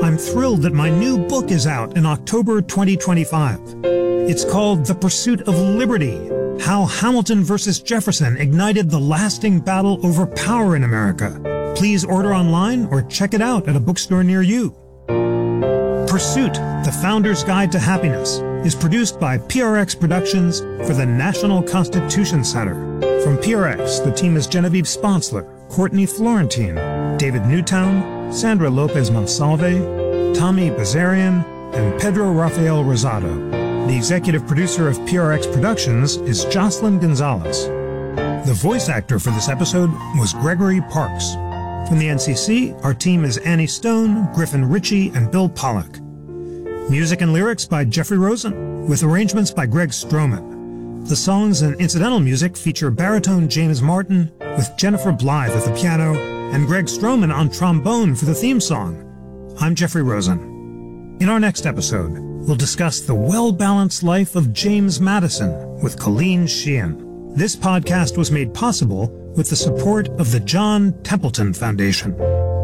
I'm thrilled that my new book is out in October 2025. It's called The Pursuit of Liberty: How Hamilton versus Jefferson Ignited the Lasting Battle Over Power in America. Please order online or check it out at a bookstore near you. Pursuit, The Founder's Guide to Happiness, is produced by PRX Productions for the National Constitution Center. From PRX, the team is Genevieve Sponsler, Courtney Florentine, David Newtown, Sandra Lopez Monsalve, Tommy Bazarian, and Pedro Rafael Rosado. The executive producer of PRX Productions is Jocelyn Gonzalez. The voice actor for this episode was Gregory Parks. From the NCC, our team is Annie Stone, Griffin Ritchie, and Bill Pollack. Music and lyrics by Jeffrey Rosen, with arrangements by Greg Stroman. The songs and incidental music feature baritone James Martin, with Jennifer Blythe at the piano, and Greg Stroman on trombone for the theme song. I'm Jeffrey Rosen. In our next episode, we'll discuss the well-balanced life of James Madison with Colleen Sheehan. This podcast was made possible with the support of the John Templeton Foundation.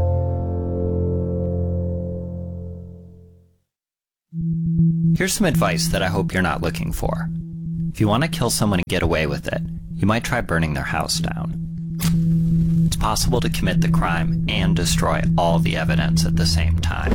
Here's some advice that I hope you're not looking for. If you want to kill someone and get away with it, you might try burning their house down. It's possible to commit the crime and destroy all the evidence at the same time.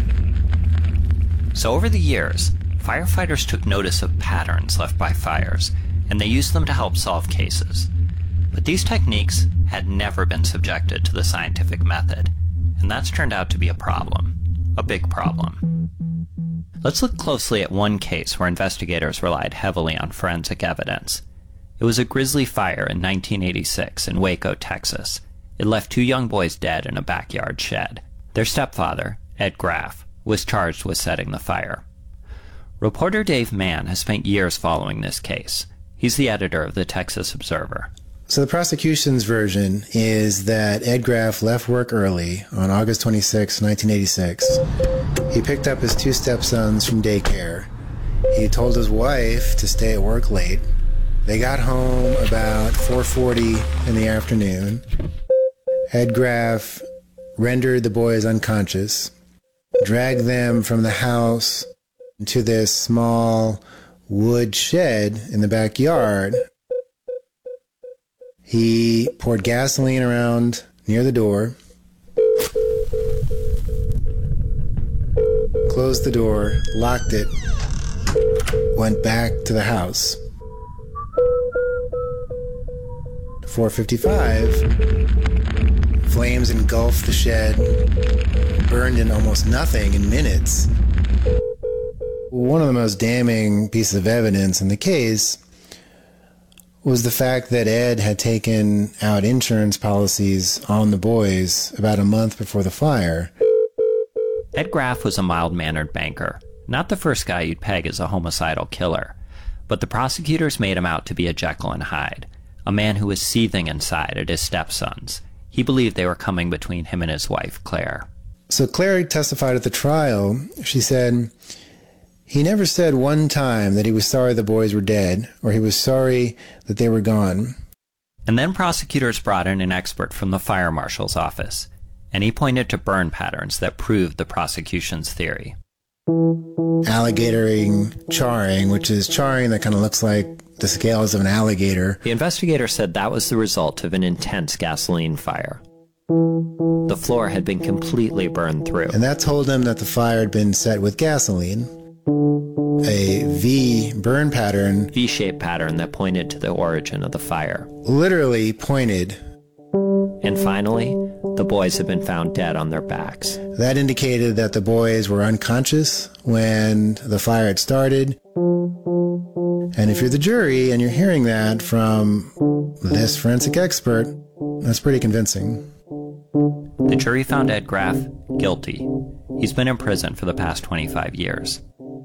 So over the years, firefighters took notice of patterns left by fires, and they used them to help solve cases. But these techniques had never been subjected to the scientific method, and that's turned out to be a problem. A big problem. Let's look closely at one case where investigators relied heavily on forensic evidence. It was a grisly fire in 1986 in Waco, Texas. It left 2 young boys dead in a backyard shed. Their stepfather, Ed Graff, was charged with setting the fire. Reporter Dave Mann has spent years following this case. He's the editor of the Texas Observer. So the prosecution's version is that Ed Graff left work early on August 26, 1986. He picked up his 2 stepsons from daycare. He told his wife to stay at work late. They got home about 4:40 in the afternoon. Ed Graff rendered the boys unconscious, dragged them from the house to this small wood shed in the backyard. He poured gasoline around near the door, closed the door, locked it, went back to the house. 4:55, flames engulfed the shed, burned in almost nothing in minutes. One of the most damning pieces of evidence in the case was the fact that Ed had taken out insurance policies on the boys about a month before the fire. Ed Graff was a mild-mannered banker, not the first guy you'd peg as a homicidal killer, but the prosecutors made him out to be a Jekyll and Hyde, a man who was seething inside at his stepsons. He believed they were coming between him and his wife, Claire. So Claire testified at the trial. She said, he never said one time that he was sorry the boys were dead, or he was sorry that they were gone. And then prosecutors brought in an expert from the fire marshal's office, and he pointed to burn patterns that proved the prosecution's theory. Alligatoring charring, which is charring that kind of looks like the scales of an alligator. The investigator said that was the result of an intense gasoline fire. The floor had been completely burned through. And that told him that the fire had been set with gasoline. A V burn pattern. V-shaped pattern that pointed to the origin of the fire. Literally pointed. And finally, the boys had been found dead on their backs. That indicated that the boys were unconscious when the fire had started. And if you're the jury and you're hearing that from this forensic expert, that's pretty convincing. The jury found Ed Graff guilty. He's been in prison for the past 25 years.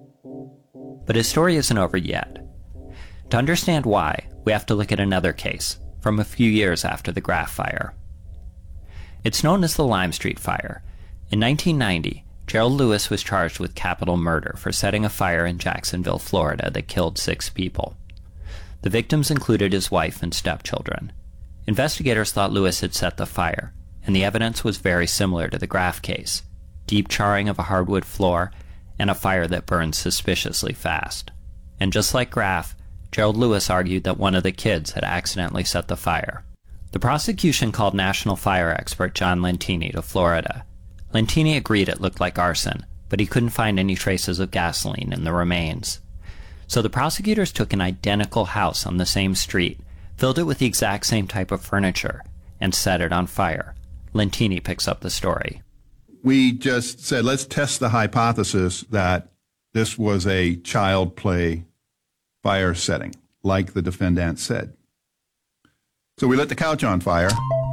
But his story isn't over yet. To understand why, we have to look at another case from a few years after the Graff fire. It's known as the Lime Street Fire. In 1990, Gerald Lewis was charged with capital murder for setting a fire in Jacksonville, Florida that killed 6 people. The victims included his wife and stepchildren. Investigators thought Lewis had set the fire, and the evidence was very similar to the Graff case. deep charring of a hardwood floor, and a fire that burned suspiciously fast. And just like Graff, Gerald Lewis argued that one of the kids had accidentally set the fire. The prosecution called national fire expert John Lentini to Florida. Lentini agreed it looked like arson, but he couldn't find any traces of gasoline in the remains. So the prosecutors took an identical house on the same street, filled it with the exact same type of furniture, and set it on fire. Lentini picks up the story. We just said, let's test the hypothesis that this was a child play fire setting, like the defendant said. So we lit the couch on fire.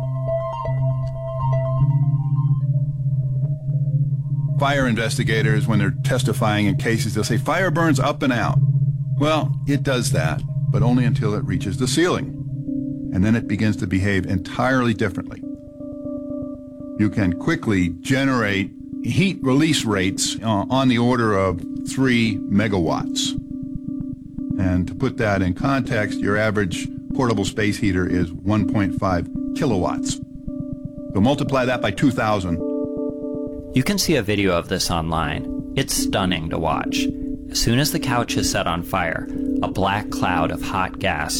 Fire investigators, when they're testifying in cases, they'll say, fire burns up and out. Well, it does that, but only until it reaches the ceiling. And then it begins to behave entirely differently. You can quickly generate heat release rates on the order of 3 megawatts. And to put that in context, your average portable space heater is 1.5 kilowatts. So multiply that by 2,000. You can see a video of this online. It's stunning to watch. As soon as the couch is set on fire, a black cloud of hot gas